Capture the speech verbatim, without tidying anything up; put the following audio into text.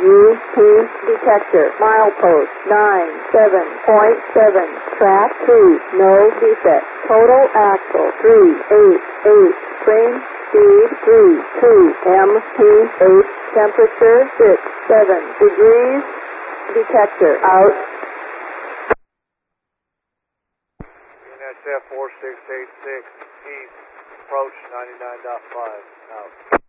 U P detector. Milepost nine seven point seven. Track two. No defect. Total axle three eight eight. Train speed three two. M P H temperature six seven degrees. Detector out. F four six eight six, east, approach ninety-nine point five, out.